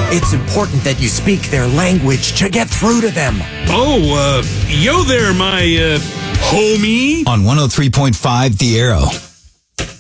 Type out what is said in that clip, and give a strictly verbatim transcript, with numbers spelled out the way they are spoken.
It's important that you speak their language to get through to them. Oh, uh, yo there, my, uh, homie. On one oh three point five The Arrow.